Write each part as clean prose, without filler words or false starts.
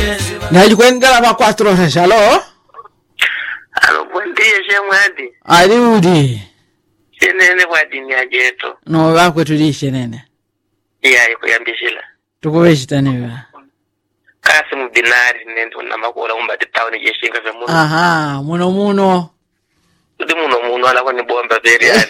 Nalikwenda la 4 horas, aló. Aló, buen día, Shemwadi. Aliudi. Shenene wadi ni ajeto. No wako tulishe nene. Iya, kuyambishila. Tukubeshitaniwa. Kasimu binari nendo na makola umbati tauni jeshinga vya muno. Aha, muno. Udi muno ala kwani bomba veri yani.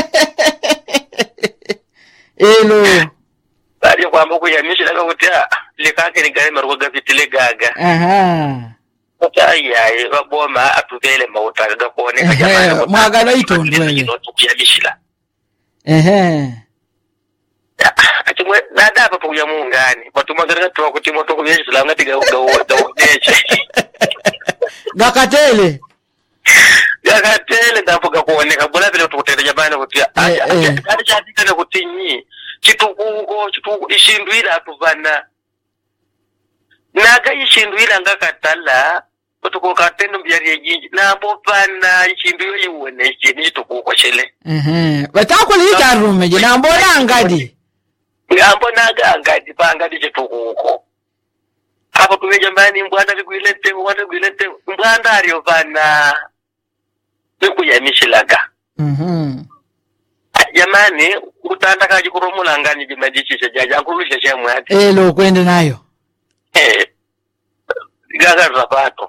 Elo. Bari kwa mboku ya mishi laka kutia likake ni gari maruko gafitile gaga. Aha. Kutia iya, baboma atuvele mauta gakone kajamana. Mwagano ito ndwele. Kuyambishila. Achimwe nada hapa pakuja muungani. Watu magari tuwa kutima tuwa kujeshi la ngati gawoneche. Gakatele ndapo gakuoneka bola vile tukutenda jabana kutia ati chatika na kutinyi chitukuko ishindwira atuvana naga ishindwira ngakatala kutuko katendo byari yejinji napo pana ishindwira yiwoneche ni chitukuko chele batakole itarume je nambona ngadi ngambo naga ngadi pangadi chitukuko hapo tumeja mbani mbwanda vigwilete mbwanda ariyo vana nikuyamishilaga jamani utanda kaji kuromula ngani jimajichisha jaja akulusha shemwati lo kwende nayo gaga rapato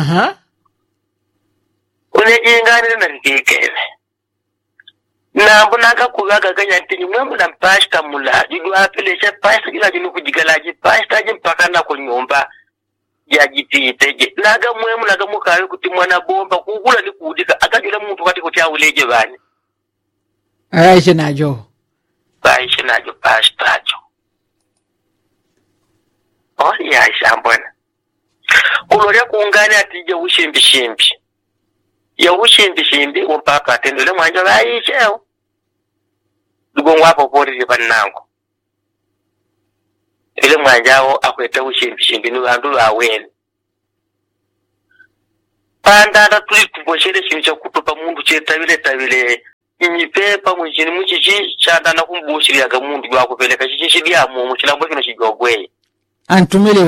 unejingani na rikikele nambu naka kugaga ganya tinyi mwembu na mpashta mula jidu apelesha pashta kila jinu kujigalaji pashta jimpaka na kunyumba yajititeje naga mwemu naga mukawe kuti mwana bomba kugula ni kuudika akajula muntu kati kuti auleje bani aishe najo pashtajo ya shambona kuloria kuungani atije ushimbi ya ushimbi umpaka atendele mwanja baisheo lugongo hapo pori libanango ile mwanjao akwete ushimbi ni bandu baweni panda tuli tuboshele chinja kutupa mundu chetabile inyipepa mujini muchichi chanda na kumbushira ga mundu gwakupeleka chichi bya mu chilambo kino chigogwe antumile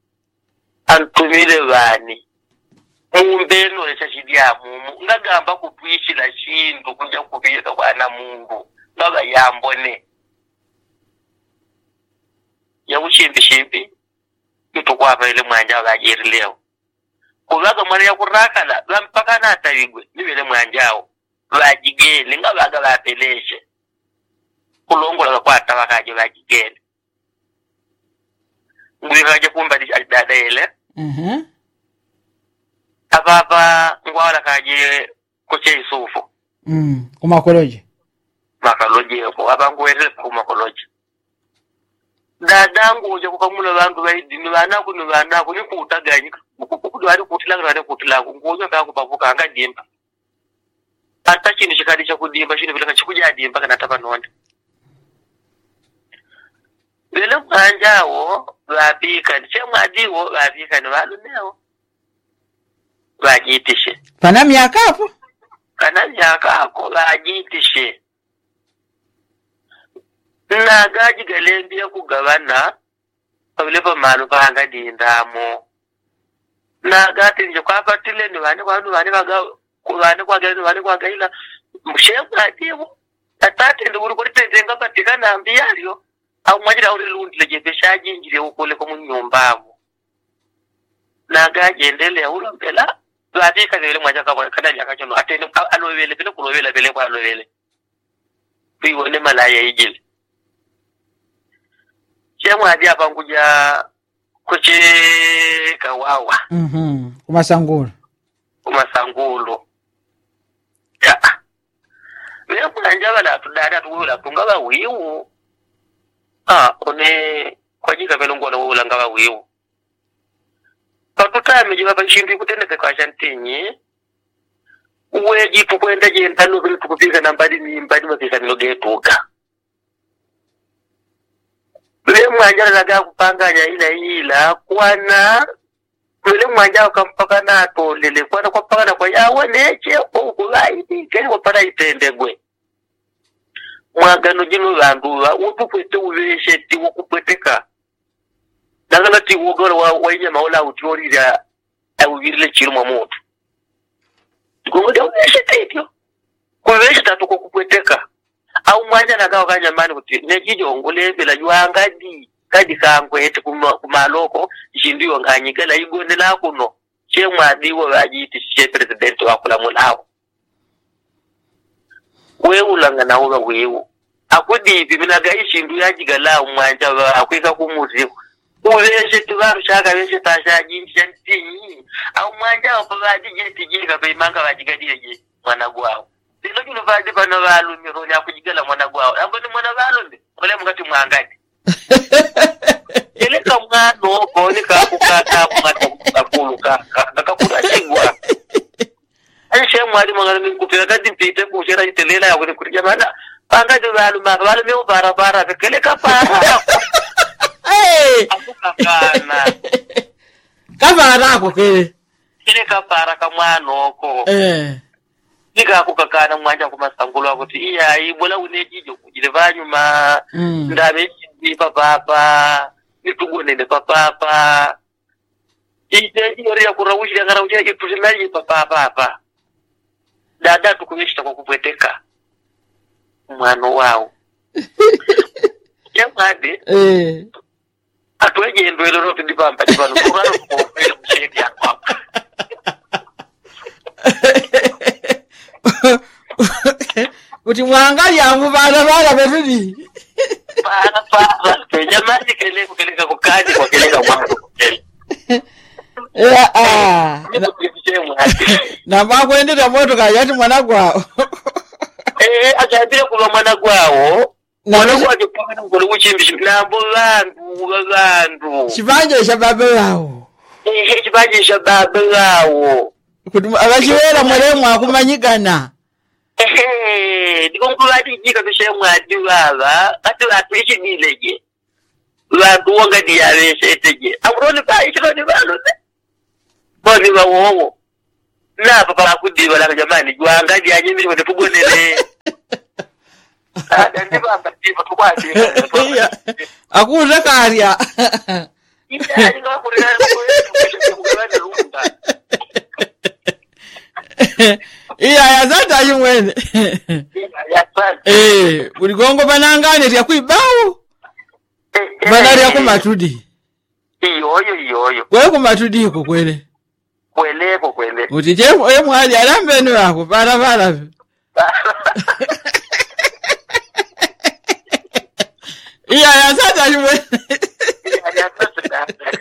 bani mumbeno lecha chidya mu ngagamba kupwishira chindu kuja kubiyeka kwana mundu ngaba yambone ya ushimbi itukwapa ile mwanja bajiri leo kubaga mwana ya kurakala bampaka na tawigwe nibele mwanjao bajigele ngabaga bapeleshe kulongola kwata bakaje bajigele ngwikaje kumba dada ile ababa ngwala kaje koche isufu kumakoloje ko abangwere kumakoloje dadangu uje kukamula bantu baidini banako ni kutaganyika kudwari kutila ngojo kako bavuka ngadimba ata chini chikadisha kudimba chini vile kachikuja dimba kana tabanonda vile mwanjao babika chemwadiwo babika ni baluneo bajitishe pana miaka hapo bajitishe na gaji galembi ya kugabana pabilepa malu panga dindamo na gati nje kwa patile ni wani kwa gaila mshembu atiwo atate nduri kuri tenga patika na ambiyalyo au majira uri lundile jebeshaji njire ukole ko munyumbamo na gaji endele ulombela batika vile mwaja kwa kana nyaka chono atende alowele vile kulovela vile kwa alowele biwone malaya ijile chemu hadi hapa nguja kuche kawawa kumasangulu ya wewe kunanjaba la tudada tuwula tungaba wiwu one kwa jika velongo na wula ngaba wiwu patutame jiba panshimbi kutendeke kwa shantinyi uwe jipu kwenda jentano vile tukupika na mbadi mapika nilogetuka vile mwanja laga kupanganya ila kwana vile mwanja ukampaka na tolele kwana kwa paka na kwa yawa neche ukulaiti keni kwa para itendegwe mwagano jino landuwa utukwete uvesheti wakupweteka Nangala ti ugoro wa inya maola utori ya awirle chiruma moto. Gongo da weshe tetyo. Kuweshe tatuko kupweteka. Au mwanja nagawa kanya mani kuti nejijo ngole bila yuanga kadi kangwe ete kumaloko jindiyo nganyigala igone la kuno che mwadiwo wajiti che president wakula mulawo wewu langa na wewu akudi bibinaga ishindu yajigala umwanja akwika kumuziko uweshe tubaru shaka weshe tasha jinji jantinyi au mwanja wapabaji jeti jiga beimanga wajigadie je mwana gwao silo kino vaje bana balu mironi akujigala mwana gwao amboni mwana balu ndi ole mkati mwangati ele kamano boni ka kukata akuluka akakura chingwa aishe mwali mangana nikupira kadi mpite kushera itelela ya kuri jamana panga de balu me barabara bekele kapara akukakana kabara ko kele kapara kamwano ko nika kukakana mwanja kumasangulwa kuti iya ibola unejijo kujile vanyuma ndabe ni papa nitugonene papa ite yori yakurawushira ngarawushira ituzimaji papa dada tukumishita kwa kupweteka mwano wao yamade atweje ndwelo rote dipamba dipano kurano kuofela mshedi ya kwapa kuti mwangali yangu bana betudi para jamani keleka kukaji kwa keleka mwanzo na bakwendera moto kayati mwana gwao ajabire kuba mwana gwao mwana gwaje pakana ngolo kuchimbishi nambo bandu chibanje cha baba wao chibanje cha baba wao kuti abachiwera mulemu akumanyikana ndikonkulati jika bishemwe ati baba ati atuichi bileje bantu wanga diyabeshe teje amroni ba ichironi balo boni bawo na papa kudiba la jamani gwanga dianye mimi wote tugonele ndi bamba tipo tukwati akuza karya ita ngo kurira ko lumba iya yazata yimwene uligongo banangane lya kwibao banali akumatudi iyo wewe kumatudi ko kwele uti je mwali alambeni wako para iya yazata yimwene